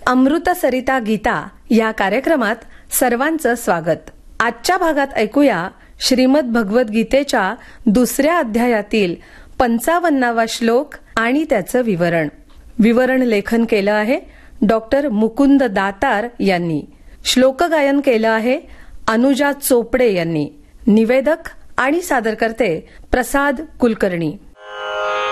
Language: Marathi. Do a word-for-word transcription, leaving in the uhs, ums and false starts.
अमृत सरिता गीता या कार्यक्रमात सर्वांचं स्वागत. आजच्या भागात ऐकूया श्रीमद भगवत गीतेच्या दुसऱ्या अध्यायातील पंचावन्नावा श्लोक आणि त्याचं विवरण. विवरण लेखन केलं आहे डॉक्टर मुकुंद दातार यांनी. श्लोक गायन केलं आहे अनुजा चोपडे यांनी. निवेदक आणि सादरकर्ते प्रसाद कुलकर्णी.